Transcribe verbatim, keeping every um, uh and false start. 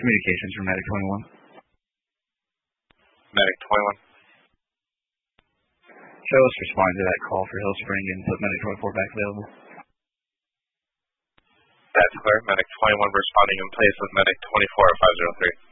Communications from Medic twenty-one. Medic twenty-one. Show us responding to that call for Hill Spring and put Medic twenty-four back available. That's clear. Medic twenty-one responding in place with Medic twenty-four at five zero three.